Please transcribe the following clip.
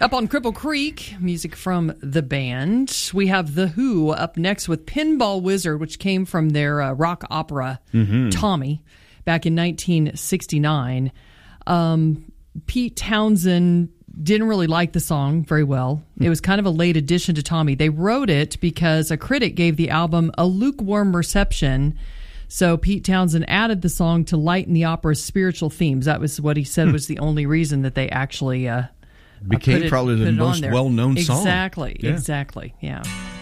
Up on Cripple Creek, music from the band. We have The Who up next with Pinball Wizard, which came from their rock opera, Tommy, back in 1969. Pete Townsend didn't really like the song very well. It was kind of a late addition to Tommy. They wrote it because a critic gave the album a lukewarm reception. So Pete Townsend added the song to lighten the opera's spiritual themes. That was what he said was the only reason that they actually became probably the most well-known song. Exactly, yeah.